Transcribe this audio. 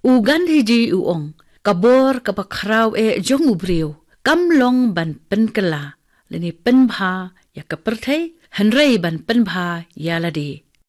Ugan hiji uong kabor kapakraw jong ubriw kamlong ban penkela leni penbha ya kaperthai henrei ban penbha ya ladi